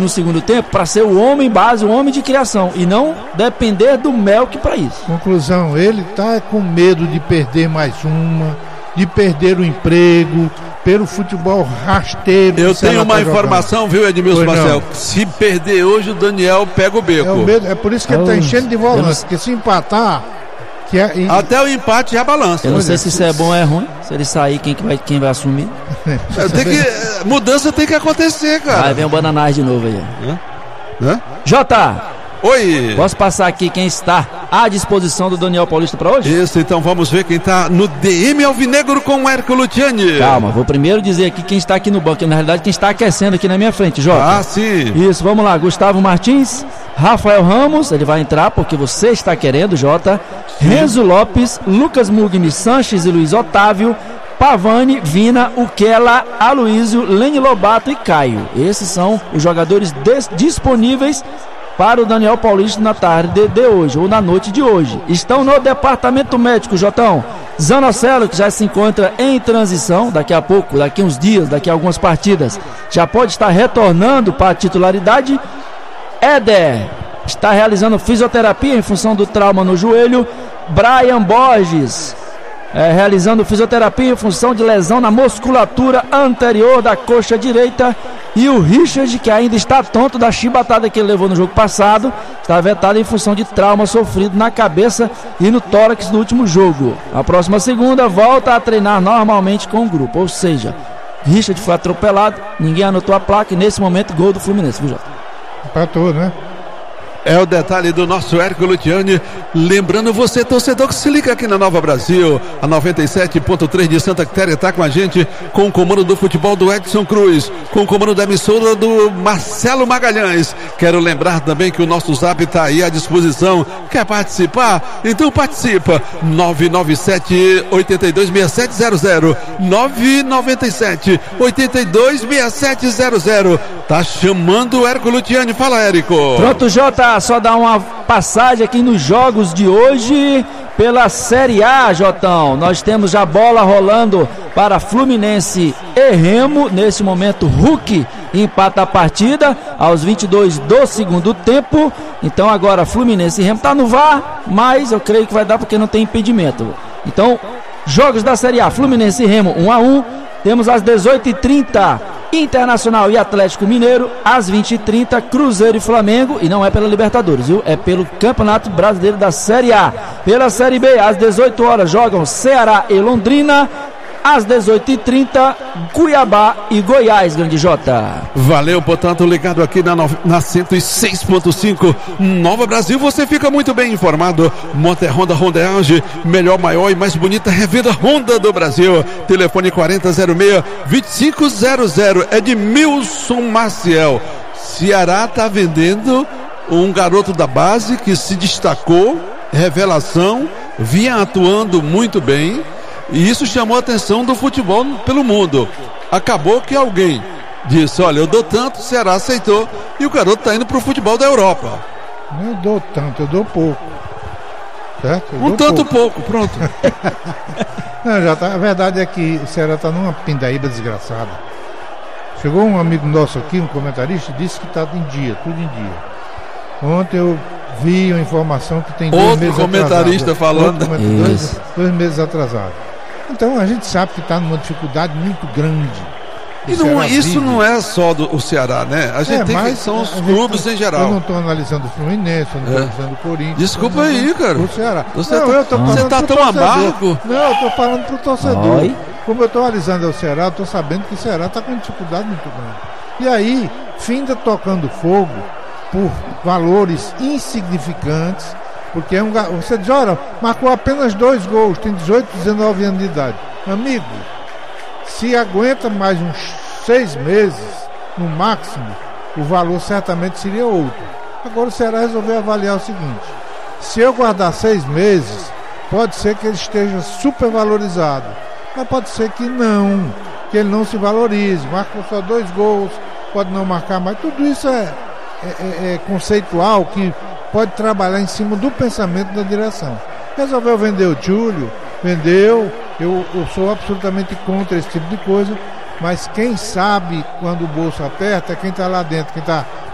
no segundo tempo para ser o homem base, o homem de criação, e não depender do Melk para isso. Conclusão, ele tá com medo de perder mais uma, de perder o emprego, pelo futebol rasteiro. Eu tenho uma informação, viu, Edmilson Marcel? Se perder hoje, o Daniel pega o beco. É por isso que ele tá enchendo de volante, porque se empatar... Até o empate já balança. Eu não sei se isso é bom ou é ruim. Se ele sair, quem vai assumir? Mudança tem que acontecer, cara. Aí vem o Bananais de novo aí. Hã? Jota! Oi! Posso passar aqui quem está à disposição do Daniel Paulista para hoje? Isso, então vamos ver quem está no DM Alvinegro com o Érico Luciani. Calma, vou primeiro dizer aqui quem está aqui no banco, na realidade quem está aquecendo aqui na minha frente, Jota. Ah, sim. Isso, vamos lá, Gustavo Martins, Rafael Ramos, ele vai entrar porque você está querendo, Jota. Renzo Lopes, Lucas Mugni, Sanches e Luiz Otávio, Pavani, Vina, Ukela, Aloísio, Lene Lobato e Caio. Esses são os jogadores disponíveis para o Daniel Paulista na tarde de hoje, ou na noite de hoje. Estão no departamento médico, Jotão, Zanocelo, que já se encontra em transição, daqui a pouco, daqui a uns dias, daqui a algumas partidas, já pode estar retornando para a titularidade. Éder está realizando fisioterapia em função do trauma no joelho. Brian Borges realizando fisioterapia em função de lesão na musculatura anterior da coxa direita. E o Richard, que ainda está tonto da chibatada que ele levou no jogo passado, está vetado em função de trauma sofrido na cabeça e no tórax no último jogo. A próxima segunda volta a treinar normalmente com o grupo, ou seja, Richard foi atropelado, ninguém anotou a placa e nesse momento gol do Fluminense, viu, Jota? Empatou, né? É o detalhe do nosso Érico Luciani. Lembrando você, torcedor, que se liga aqui na Nova Brasil. A 97.3 de Santa Quitéria está com a gente, com o comando do futebol do Edson Cruz, com o comando da emissora do Marcelo Magalhães. Quero lembrar também que o nosso Zap está aí à disposição. Quer participar? Então participa. 997-826700. 997-826700. Tá chamando o Érico Luciani. Fala, Érico. Pronto, Jota. Só dar uma passagem aqui nos jogos de hoje pela Série A, Jotão. Nós temos já bola rolando para Fluminense e Remo. Nesse momento, Hulk empata a partida aos 22 do segundo tempo. Então agora Fluminense e Remo tá no VAR, mas eu creio que vai dar porque não tem impedimento. Então, jogos da Série A, Fluminense e Remo 1-1. Temos às 18h30 Internacional e Atlético Mineiro, às 20h30 Cruzeiro e Flamengo, e não é pela Libertadores, viu? É pelo Campeonato Brasileiro da Série A. Pela Série B, às 18 horas jogam Ceará e Londrina, às 18h30 Cuiabá e Goiás, grande Jota. Valeu, portanto, ligado aqui na 106.5 Nova Brasil, você fica muito bem informado. Monte Honda Honda, melhor, maior e mais bonita revenda Honda do Brasil. Telefone 4006-2500. Edmilson Maciel. Ceará está vendendo um garoto da base que se destacou, revelação, vinha atuando muito bem. E isso chamou a atenção do futebol pelo mundo. Acabou que alguém disse, olha, eu dou tanto, o Ceará aceitou e o garoto está indo para o futebol da Europa. Não dou tanto, eu dou pouco. Certo? Um tanto pouco, pronto. Não, já tá, a verdade é que o Ceará está numa pindaíba desgraçada. Chegou um amigo nosso aqui, um comentarista, e disse que está em dia, tudo em dia. Ontem eu vi uma informação que tem 2 meses atrasado. Outro comentarista falando. Dois meses atrasado. Então a gente sabe que está numa dificuldade muito grande. E isso não é só do Ceará, né? A gente tem que são os clubes em geral. Eu não estou analisando o Fluminense, eu não estou analisando o Corinthians. Desculpa aí, cara. O Ceará. Você está tão amargo. Não, eu estou falando para o torcedor. Oi? Como eu estou analisando o Ceará, eu estou sabendo que o Ceará está com uma dificuldade muito grande. E aí, finda tocando fogo por valores insignificantes, porque você diz, olha, marcou apenas 2 gols, tem 18, 19 anos de idade. Amigo, se aguenta mais uns 6 meses, no máximo, o valor certamente seria outro. Agora o Ceará resolveu avaliar o seguinte: se eu guardar 6 meses, pode ser que ele esteja supervalorizado, mas pode ser que ele não se valorize, marcou só 2 gols, pode não marcar mais. Tudo isso é conceitual, que pode trabalhar em cima do pensamento da direção. Resolveu vender o Júlio, vendeu. Eu sou absolutamente contra esse tipo de coisa, mas quem sabe quando o bolso aperta é quem está lá dentro, quem está